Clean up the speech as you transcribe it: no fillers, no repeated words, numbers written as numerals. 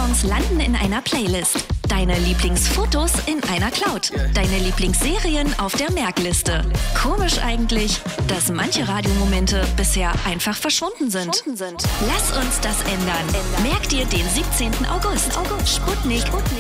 Lieblingssongs landen in einer Playlist. Deine Lieblingsfotos in einer Cloud. Deine Lieblingsserien auf der Merkliste. Komisch eigentlich, dass manche Radiomomente bisher einfach verschwunden sind. Lass uns das ändern. Merk dir den 17. August. Sputnik